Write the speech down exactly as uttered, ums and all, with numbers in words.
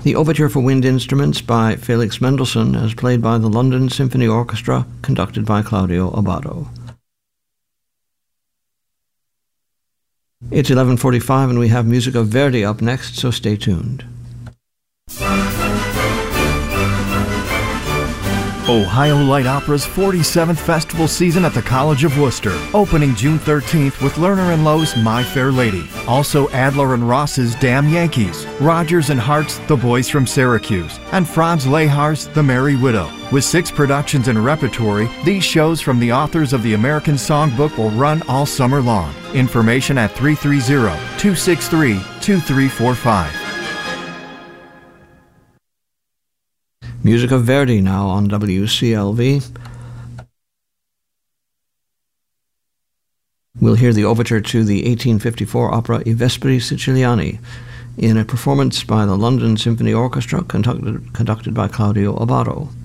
The Overture for Wind Instruments by Felix Mendelssohn, as played by the London Symphony Orchestra, conducted by Claudio Abbado. It's eleven forty-five and we have music of Verdi up next, so stay tuned. Ohio Light Opera's forty-seventh festival season at the College of Worcester, opening June thirteenth with Lerner and Lowe's My Fair Lady. Also Adler and Ross's Damn Yankees, Rogers and Hart's The Boys from Syracuse, and Franz Lehar's The Merry Widow. With six productions in repertory, these shows from the authors of the American Songbook will run all summer long. Information at three three zero, two six three, two three four five. Music of Verdi now on W C L V. We'll hear the overture to the eighteen fifty-four opera I Vespri Siciliani in a performance by the London Symphony Orchestra, conducted, conducted by Claudio Abbado.